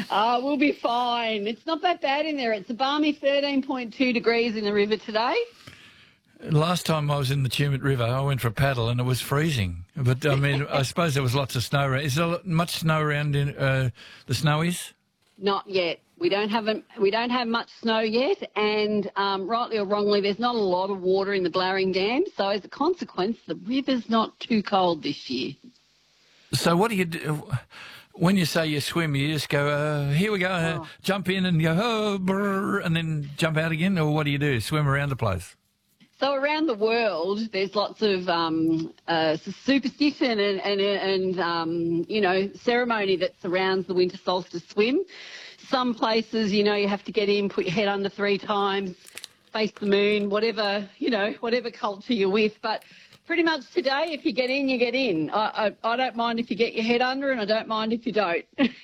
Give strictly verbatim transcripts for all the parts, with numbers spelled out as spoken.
Uh, we'll be fine. It's not that bad in there. It's a balmy thirteen point two degrees in the river today. Last time I was in the Tumut River, I went for a paddle and it was freezing. But, I mean, I suppose there was lots of snow around. Is there much snow around in uh, the Snowies? Not yet. We don't have a, we don't have much snow yet, and um, rightly or wrongly, there's not a lot of water in the Blaring Dam. So as a consequence, the river's not too cold this year. So what do you do? When you say you swim, you just go, uh, here we go, uh, Oh. jump in and go, oh, brrr, and then jump out again? Or what do you do, swim around the place? So around the world, there's lots of um, uh, superstition and, and, and um, you know, ceremony that surrounds the winter solstice swim. Some places, you know, you have to get in, put your head under three times, face the moon, whatever, you know, whatever culture you're with. But pretty much today, if you get in, you get in. I, I, I don't mind if you get your head under, and I don't mind if you don't.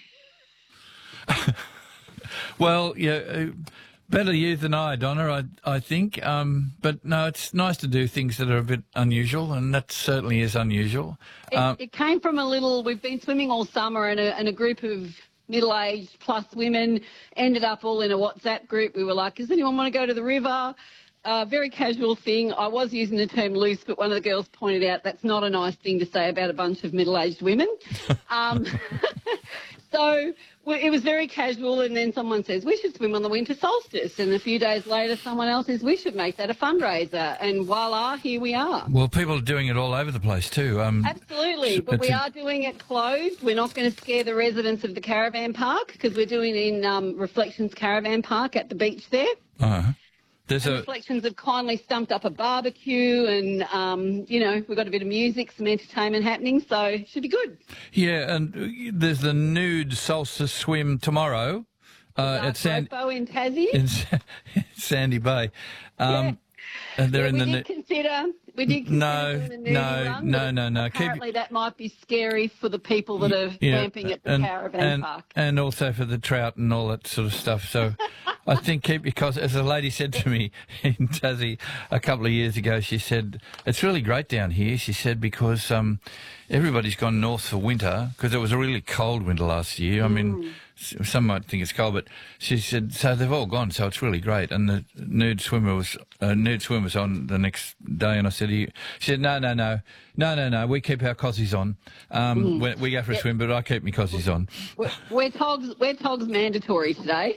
Well, yeah, uh, better you than I, Donna, I, I think. Um, but no, it's nice to do things that are a bit unusual, and that certainly is unusual. It, Um, it came from a little, we've been swimming all summer, and a, and a group of middle-aged plus women ended up all in a WhatsApp group. We were like, does anyone want to go to the river? Uh, very casual thing. I was using the term loose, but one of the girls pointed out that's not a nice thing to say about a bunch of middle-aged women. um, so well, it was very casual, and then someone says, we should swim on the winter solstice. And a few days later, someone else says, we should make that a fundraiser. And voila, here we are. well, people are doing it all over the place too. Um, Absolutely, but it's we a- are doing it closed. We're not going to scare the residents of the caravan park because we're doing it in um, Reflections Caravan Park at the beach there. uh, there's And a Reflections have kindly stumped up a barbecue and, um, you know, we've got a bit of music, some entertainment happening, so it should be good. yeah, and uh, there's the nude solstice swim tomorrow uh, at Sand Dark in Tassie. in Sa- Sandy Bay. Um, and they're Yeah, in we the did nu- consider, we did consider No, doing the nudie no, run, no, but no, no. Keep- Apparently that might be scary for the people that are Yeah, camping at the and, caravan and, park. and also for the trout and all that sort of stuff. So I think keep your cos. As a lady said to me in Tassie a couple of years ago, she said, it's really great down here, she said, because um, everybody's gone north for winter because it was a really cold winter last year. I mean, s- some might think it's cold, but she said, so they've all gone, so it's really great. And the nude swimmer was, uh, nude swim was on the next day, and I said, she said, no, no, no, no, no, no, we keep our cossies on. Um, we, we go for a swim, but I keep my cossies on. We're, we're togs, we're togs mandatory today.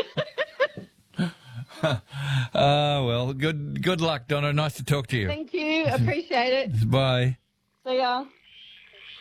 Ah, well, good good luck, Donna. Nice to talk to you. Thank you. Appreciate it. Bye. See ya.